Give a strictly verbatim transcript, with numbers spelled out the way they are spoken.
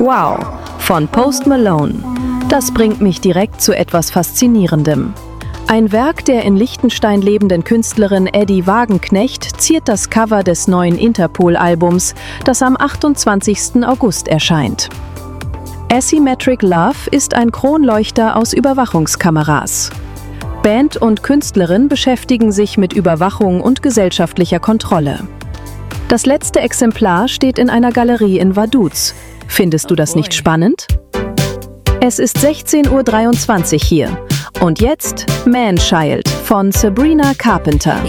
Wow von Post Malone. Das bringt mich direkt zu etwas Faszinierendem. Ein Werk der in Liechtenstein lebenden Künstlerin Eddie Wagenknecht ziert das Cover des neuen Interpol-Albums, das am achtundzwanzigsten August erscheint. Asymmetric Love ist ein Kronleuchter aus Überwachungskameras. Band und Künstlerin beschäftigen sich mit Überwachung und gesellschaftlicher Kontrolle. Das letzte Exemplar steht in einer Galerie in Vaduz. Findest du das nicht spannend? Es ist sechzehn Uhr dreiundzwanzig hier. Und jetzt Man Child von Sabrina Carpenter.